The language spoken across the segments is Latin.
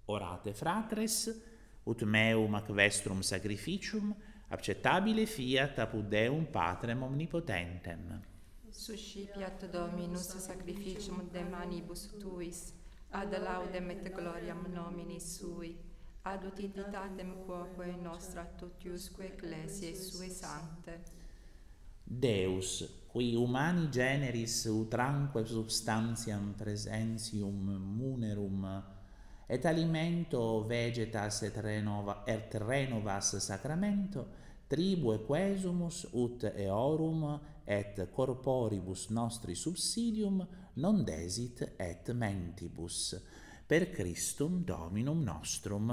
Orate fratres, ut meum ac vestrum sacrificium acceptabile fiat apud Deum Patrem omnipotentem. Suscipiat Dominus sacrificium de manibus tuis, ad laudem et gloriam nominis sui, ad utilitatem quoque nostra totiusque ecclesiae sue sancte. Deus, qui humani generis utranque substantiam presentium munerum, et alimento vegetas et renovas sacramento, tribue quesumus ut eorum et corporibus nostri subsidium non desit et mentibus. Per Christum Dominum nostrum.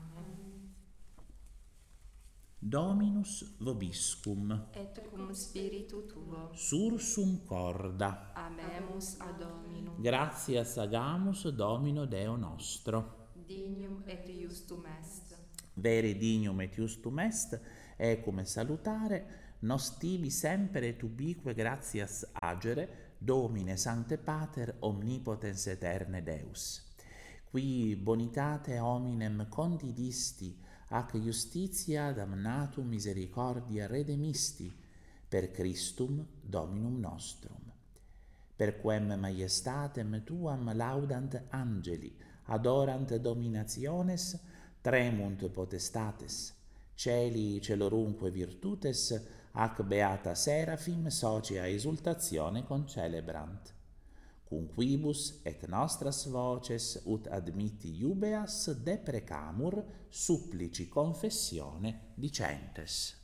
Dominus vobiscum. Et cum spiritu tuo. Sursum corda. Amemus ad Dominum. Gratias agamus Domino Deo nostro. Dignum et justum est. Vere dignum et justum est, ecum salutare, nos tibi semper et ubique gratias agere, Domine Sancte Pater, omnipotens eterne Deus. Qui bonitate hominem condidisti, ac justitia damnatum misericordia redemisti, per Christum Dominum nostrum. Per quem maiestatem tuam laudant angeli, adorant dominationes, tremunt potestates, celi celorunque virtutes, ac beata serafim socia exultatione concelebrant. Cum quibus et nostras voces ut admitti iubeas deprecamur supplici confessione dicentes.